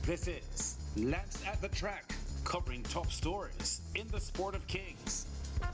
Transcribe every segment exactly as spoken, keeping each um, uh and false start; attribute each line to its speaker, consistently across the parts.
Speaker 1: This is Lance at the Track, covering top stories in the sport of kings.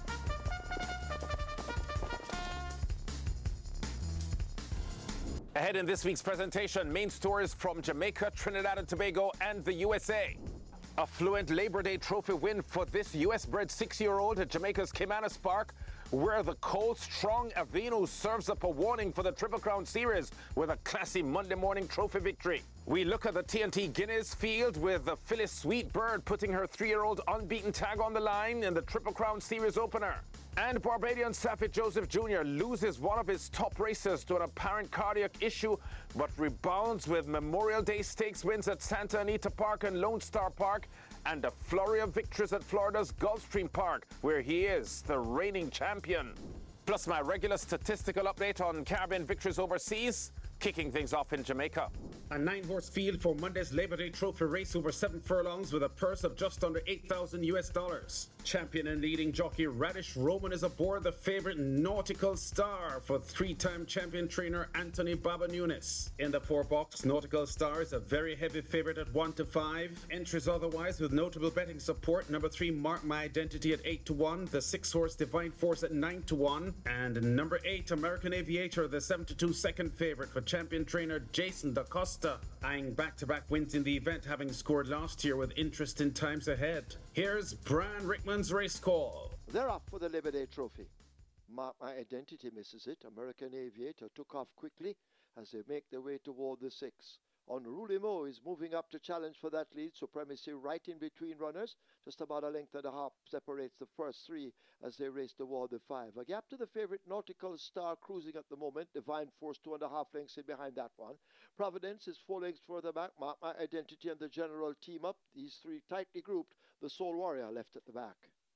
Speaker 2: Ahead in this week's presentation, main stories from Jamaica, Trinidad and Tobago, and the U S A. A fluent Labor Day trophy win for this U S-bred six-year-old at Jamaica's Caymanas Park, where the cold, strong Aveeno serves up a warning for the Triple Crown Series with a classy Monday morning trophy victory. We look at the T N T Guinness field with the Phyllis Sweetbird putting her three-year-old unbeaten tag on the line in the Triple Crown Series opener. And Barbadian Saffet Joseph Junior loses one of his top racers to an apparent cardiac issue, but rebounds with Memorial Day Stakes wins at Santa Anita Park and Lone Star Park, and a flurry of victories at Florida's Gulfstream Park, where he is the reigning champion. Plus my regular statistical update on Caribbean victories overseas, kicking things off in Jamaica.
Speaker 1: A nine-horse field for Monday's Labor Day Trophy race over seven furlongs with a purse of just under eight thousand U S dollars. Champion and leading jockey Radish Roman is aboard the favorite Nautical Star for three-time champion trainer Anthony Baba Nunes. In the four-box, Nautical Star is a very heavy favorite at one to five. Entries otherwise with notable betting support. Number three, Mark My Identity at eight to one. The six-horse Divine Force at nine to one. And number eight, American Aviator, the seven to two second favorite for champion trainer Jason Da Costa, eyeing back-to-back wins in the event, having scored last year with interest in times ahead. Here's Brian Rickman's race call.
Speaker 3: They're up for the Labor Day Trophy. Mark My Identity misses it. American Aviator took off quickly as they make their way toward the six. Unruly Mo is moving up to challenge for that lead. Supremacy right in between runners. Just about a length and a half separates the first three as they race toward the five. A gap to the favorite Nautical Star cruising at the moment. Divine Force two and a half lengths in behind that one. Providence is four lengths further back. Mark My Identity and the General team up. These three tightly grouped. The Soul Warrior left at the back.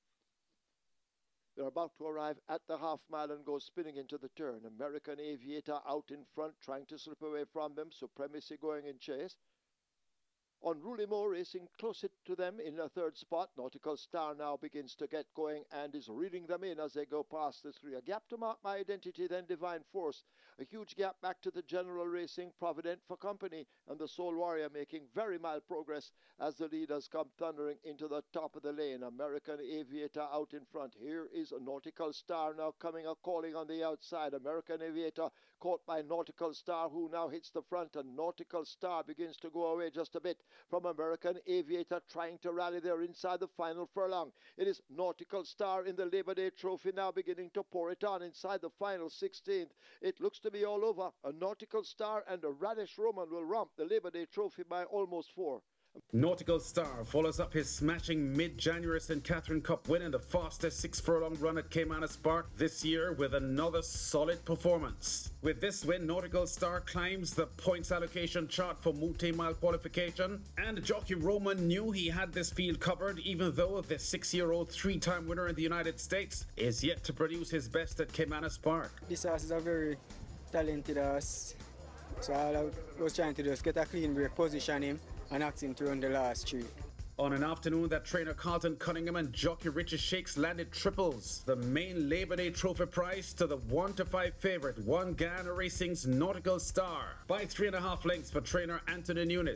Speaker 3: They're about to arrive at the half mile and go spinning into the turn. American Aviator out in front, trying to slip away from them. Supremacy going in chase. Unruly Mo racing closer to them in a third spot. Nautical Star now begins to get going and is reeling them in as they go past the three. A gap to Mark My Identity, then Divine Force. A huge gap back to the General Racing, Provident for company, and the Soul Warrior making very mild progress as the leaders come thundering into the top of the lane. American Aviator out in front. Here is a Nautical Star now coming a calling on the outside. American Aviator caught by Nautical Star, who now hits the front, and Nautical Star begins to go away just a bit from American Aviator, trying to rally there inside the final furlong. It is Nautical Star in the Labor Day Trophy now beginning to pour it on inside the final sixteenth. It looks to be all over. A Nautical Star and a Radish Roman will romp the Labor Day Trophy by almost four.
Speaker 1: Nautical Star follows up his smashing mid-January Saint Catherine Cup win in the fastest six-furlong run at Caymanas Park this year with another solid performance. With this win, Nautical Star climbs the points allocation chart for multi-mile qualification, and jockey Roman knew he had this field covered, even though the six-year-old three-time winner in the United States is yet to produce his best at Caymanas Park.
Speaker 4: This horse is a very talented horse, so all I was trying to do is get a clean break, position him, and asked him to run the last three.
Speaker 1: On an afternoon that trainer Carlton Cunningham and jockey Richard Shakes landed triples, the main Labor Day Trophy prize to the one to five favorite, One Guyana Racing's Nautical Star, by three and a half lengths for trainer Anthony Nunes.